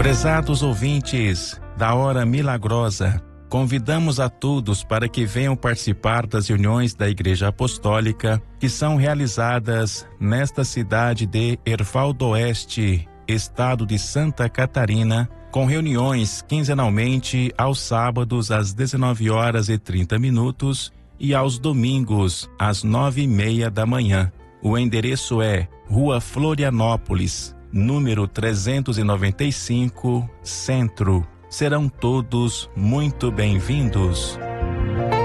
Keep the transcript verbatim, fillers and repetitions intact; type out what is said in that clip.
Prezados ouvintes da Hora Milagrosa, convidamos a todos para que venham participar das reuniões da Igreja Apostólica que são realizadas nesta cidade de Erval do Oeste, estado de Santa Catarina, com reuniões quinzenalmente aos sábados às dezenove horas e trinta minutos e aos domingos às nove e meia da manhã. O endereço é Rua Florianópolis, número trezentos e noventa e cinco, Centro. Serão todos muito bem-vindos.